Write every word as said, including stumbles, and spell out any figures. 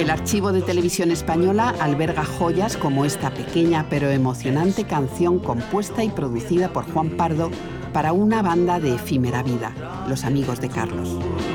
El Archivo de Televisión Española alberga joyas como esta pequeña pero emocionante canción compuesta y producida por Juan Pardo para una banda de efímera vida, Los Amigos de Carlos.